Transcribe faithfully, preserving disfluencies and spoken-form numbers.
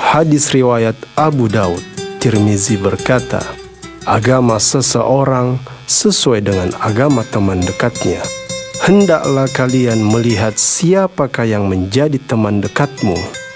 hadis riwayat Abu Daud, Tirmizi berkata, agama seseorang sesuai dengan agama teman dekatnya. Hendaklah kalian melihat siapakah yang menjadi teman dekatmu,